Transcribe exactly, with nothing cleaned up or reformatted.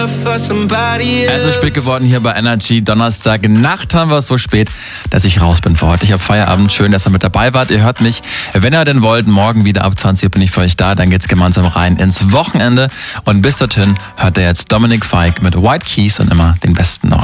Es ist spät geworden hier bei Energy. Donnerstag Nacht haben wir es so spät, dass ich raus bin für heute. Ich habe Feierabend. Schön, dass ihr mit dabei wart. Ihr hört mich, wenn ihr denn wollt, morgen wieder ab zwanzig Uhr bin ich für euch da. Dann geht's gemeinsam rein ins Wochenende. Und bis dorthin hört ihr jetzt Dominik Fike mit White Keys und immer den besten noch.